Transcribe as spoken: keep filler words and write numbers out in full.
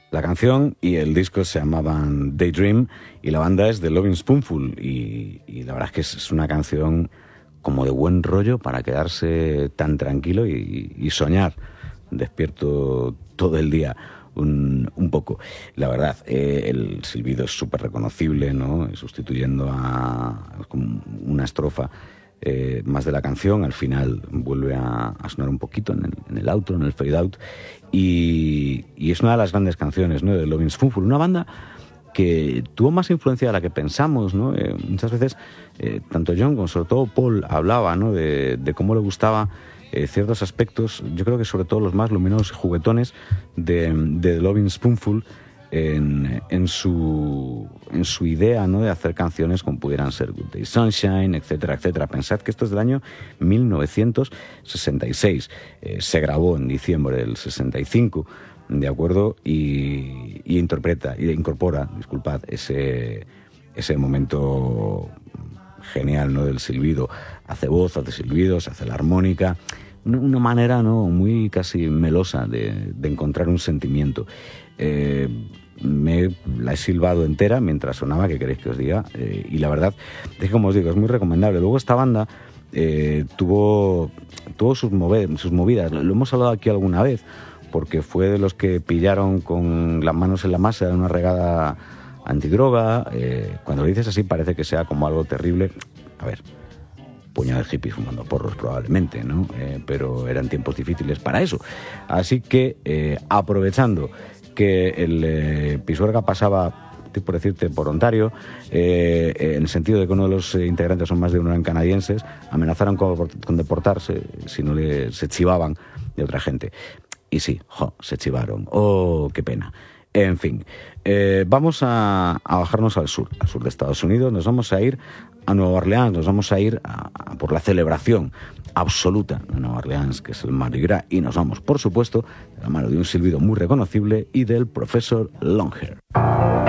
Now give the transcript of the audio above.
La canción y el disco se llamaban Daydream y la banda es The Loving Spoonful y, y la verdad es que es, es una canción como de buen rollo para quedarse tan tranquilo y, y soñar despierto todo el día un, un poco. La verdad, eh, el silbido es súper reconocible, ¿no? Sustituyendo a, a una estrofa Eh, más de la canción, al final vuelve a, a sonar un poquito en el, en el outro, en el fade out, y, y es una de las grandes canciones, ¿no?, de Loving Spoonful, una banda que tuvo más influencia de la que pensamos, ¿no? Eh, muchas veces, eh, tanto John como sobre todo Paul hablaba, ¿no?, de, de cómo le gustaba eh, ciertos aspectos, yo creo que sobre todo los más luminosos y juguetones de, de Loving Spoonful, En, en, su, en su idea, ¿no?, de hacer canciones como pudieran ser Good Day Sunshine, etcétera, etcétera. Pensad que esto es del año mil novecientos sesenta y seis. Eh, se grabó en diciembre del sesenta y cinco, ¿de acuerdo? Y, y interpreta, y incorpora, disculpad, ese, ese momento genial, ¿no?, del silbido. Hace voz, hace silbidos, hace la armónica. Una, una manera, ¿no?, muy casi melosa de, de encontrar un sentimiento. Eh, me la he silbado entera mientras sonaba, ¿qué queréis que os diga? Eh, y la verdad es que, como os digo, es muy recomendable. Luego esta banda eh, tuvo, tuvo sus, mover, sus movidas, lo hemos hablado aquí alguna vez, porque fue de los que pillaron con las manos en la masa de una regada antidroga. Eh, cuando lo dices así parece que sea como algo terrible. A ver, puñado de hippies fumando porros probablemente, ¿no? Eh, pero eran tiempos difíciles para eso. Así que, eh, aprovechando que el eh, Pisuerga pasaba, por decirte, por Ontario, eh, en el sentido de que uno de los integrantes son más de uno eran canadienses, amenazaron con, con deportarse si no le, se chivaban de otra gente. Y sí, jo, se chivaron. Oh, qué pena. En fin, eh, vamos a, a bajarnos al sur, al sur de Estados Unidos. Nos vamos a ir a Nueva Orleans, nos vamos a ir a, a por la celebración absoluta de Nueva Orleans, que es el Mardi Gras, y nos vamos, por supuesto, de la mano de un silbido muy reconocible y del profesor Longhair.